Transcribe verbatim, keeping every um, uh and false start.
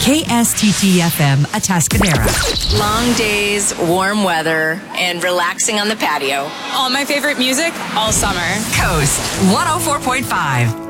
K S T T F M Atascadero. Long days, warm weather, and relaxing on the patio. All my favorite music all summer. Coast one oh four point five.